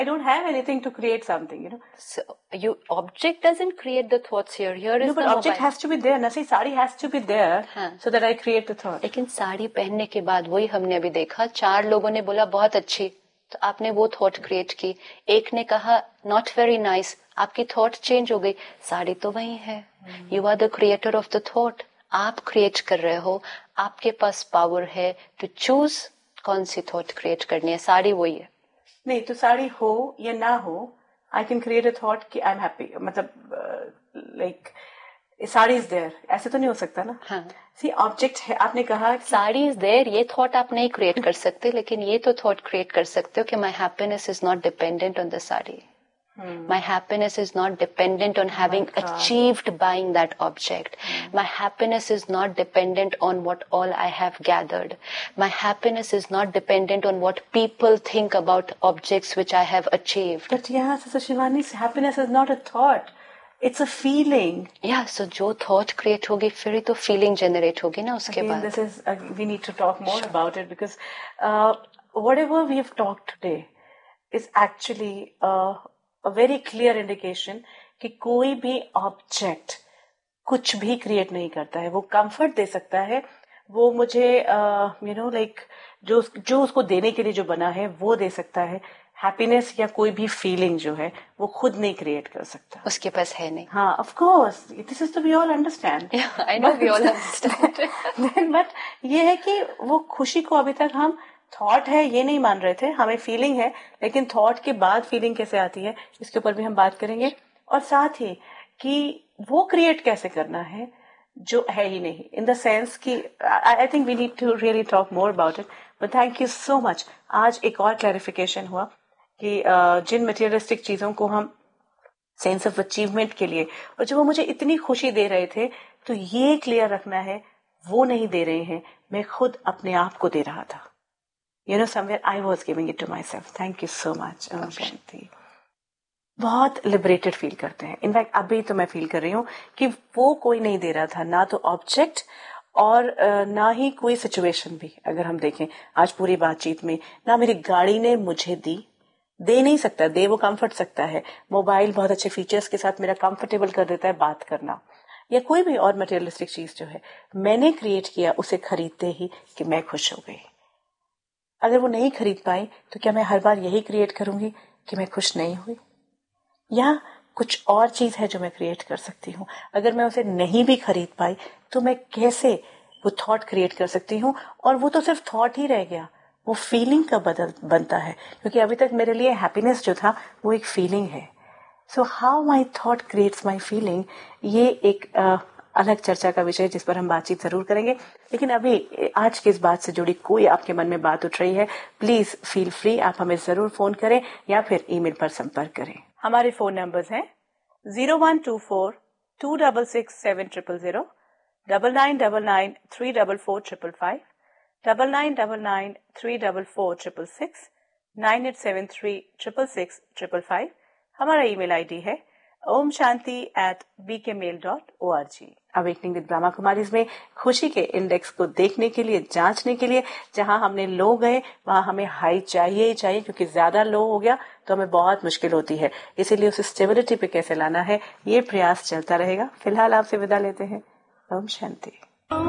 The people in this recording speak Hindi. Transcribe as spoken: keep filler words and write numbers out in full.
I don't have anything to create something, you know. So, you object doesn't create the thoughts here. Here is no, but the object mobile. has to be there. ना सी sari has to be there, हाँ. so that I create the thought. लेकिन साड़ी पहनने के बाद वही हमने अभी देखा, चार लोगों ने बोला बहुत अच्छी, तो आपने वो थॉट क्रिएट की. एक ने कहा नॉट वेरी नाइस, आपकी थॉट चेंज हो गई. साड़ी तो वही है. You are the creator of the thought. आप क्रिएट कर रहे हो. आपके पास पावर है टू चूज कौन सी थॉट क्रिएट करनी है. साड़ी वही है. नहीं तो साड़ी हो या ना हो, I can create a thought कि आई एम हैप्पी. मतलब लाइक साड़ी इज देयर, ऐसे तो नहीं हो सकता ना. हाँ. सी ऑब्जेक्ट है. आपने कहा साड़ी इज देयर, ये थॉट आप नहीं क्रिएट कर सकते, लेकिन ये तो थॉट क्रिएट कर सकते हो कि my happiness is not dependent on the sari. Hmm. My happiness is not dependent on having oh achieved buying that object. Hmm. My happiness is not dependent on what all I have gathered. My happiness is not dependent on what people think about objects which I have achieved. But yeah, Sister Shivani, happiness is not a thought. It's a feeling. Yeah, so जो thought create होगी, फिर ही तो feeling generate होगी ना उसके बाद. Again, this is, uh, we need to talk more sure. about it because uh, whatever we have talked today is actually uh, a very clear indication कि कोई भी ऑब्जेक्ट कुछ भी क्रिएट नहीं करता है. वो कंफर्ट दे सकता है, वो मुझे यू नो लाइक जो जो उसको देने के लिए जो बना है वो दे सकता है. हैप्पीनेस या कोई भी फीलिंग जो है वो खुद नहीं क्रिएट कर सकता. उसके पास है नहीं. हाँ, ऑफ कोर्स, दिस इज तो we all understand. I know we all understand. But ये है कि वो खुशी को अभी तक हम थॉट है ये नहीं मान रहे थे. हमें फीलिंग है, लेकिन थॉट के बाद फीलिंग कैसे आती है इसके ऊपर भी हम बात करेंगे. और साथ ही कि वो क्रिएट कैसे करना है जो है ही नहीं, इन द सेंस कि I think we need to really talk more about it. But thank you so much. आज एक और क्लैरिफिकेशन हुआ कि uh, जिन मटेरियलिस्टिक चीजों को हम सेंस ऑफ अचीवमेंट के लिए और जो वो मुझे इतनी खुशी दे रहे थे, तो ये क्लियर रखना है वो नहीं दे रहे हैं, मैं खुद अपने आप को दे रहा था. You know, somewhere I was giving it to myself. Thank you so much, Om Shanti. बहुत लिबरेटेड फील करते हैं. इनफैक्ट अभी तो मैं फील कर रही हूँ कि वो कोई नहीं दे रहा था, ना तो ऑब्जेक्ट और ना ही कोई सिचुएशन भी. अगर हम देखें आज पूरी बातचीत में, ना मेरी गाड़ी ने मुझे दी, दे नहीं सकता. दे वो कंफर्ट सकता है. मोबाइल बहुत अच्छे फीचर्स के साथ मेरा कंफर्टेबल कर देता है बात करना, या कोई भी और मटेरियलिस्टिक चीज जो है मैंने क्रिएट किया उसे खरीदते ही कि मैं खुश हो गई. अगर वो नहीं खरीद पाई तो क्या मैं हर बार यही क्रिएट करूंगी कि मैं खुश नहीं हुई, या कुछ और चीज है जो मैं क्रिएट कर सकती हूँ? अगर मैं उसे नहीं भी खरीद पाई तो मैं कैसे वो थॉट क्रिएट कर सकती हूँ? और वो तो सिर्फ थॉट ही रह गया, वो फीलिंग का बदल बनता है, क्योंकि अभी तक मेरे लिए हैप्पीनेस जो था वो एक फीलिंग है. So how my thought creates my feeling, ये एक uh, अलग चर्चा का विषय जिस पर हम बातचीत जरूर करेंगे. लेकिन अभी आज की इस बात से जुड़ी कोई आपके मन में बात उठ रही है, प्लीज फील फ्री, आप हमें जरूर फोन करें या फिर ईमेल पर संपर्क करें. हमारे फोन नंबर्स हैं zero one two four to double six seven triple zero, double nine double nine three double four triple five, double nine double nine three double four triple six, nine eight seven three triple six triple five. हमारा ईमेल आईडी है ओम शांति एट बी के mail dot O R G. Awakening with Brahma Kumaris में खुशी के इंडेक्स को देखने के लिए, जांचने के लिए, जहां हमने लो गए वहां हमें हाई चाहिए ही चाहिए, क्योंकि ज्यादा लो हो गया तो हमें बहुत मुश्किल होती है. इसीलिए उस स्टेबिलिटी पे कैसे लाना है, ये प्रयास चलता रहेगा. फिलहाल आपसे विदा लेते हैं. ओम शांति.